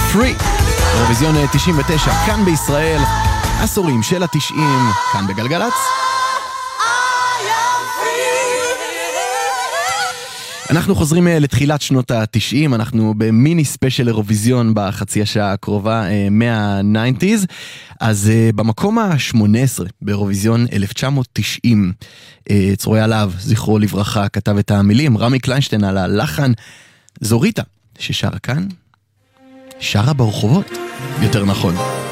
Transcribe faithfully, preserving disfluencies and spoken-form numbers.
Free, אירוויזיון תשעים ותשע, כאן בישראל, עשורים של התשעים, כאן בגלגלץ. אנחנו חוזרים לתחילת שנות ה-תשעים, אנחנו במיני ספיישל אירוויזיון בחצי השעה הקרובה מה-תשעים. אז במקום ה-שמונה עשרה באירוויזיון אלף תשע מאות תשעים, צרויה להב, זכרו לברכה, כתב את המילים, רמי קליינשטיין על הלחן, זו ריטה, ששרה כאן, שרה ברחובות, יותר נכון.